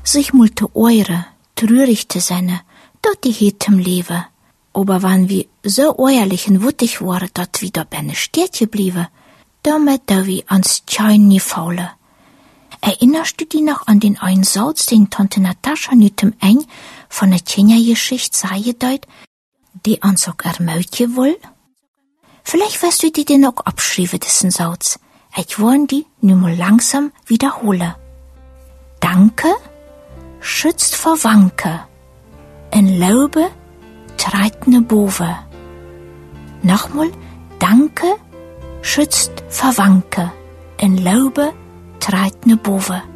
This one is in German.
sich multe eure, trürig te seine, dort die hetem Lewe. Aber wann wir so ehrlich und wuttig waren, dat wir da benne Städtje bliebe, damit da wir ans Tschein nie faule. Erinnerst du dich noch an den einen Satz, den Tante Natascha nütem eng von der Tjenja-Geschichte sagen deut, die uns auch ermöglichen will? Vielleicht wirst du die den auch abschreiben, diesen Satz. Ich wollen die nur mal langsam wiederholen. Danke schützt vor Wanke, en Laube treit ne Bove. Nochmal, Danke schützt vor Wanke, en Laube treit ne Bove.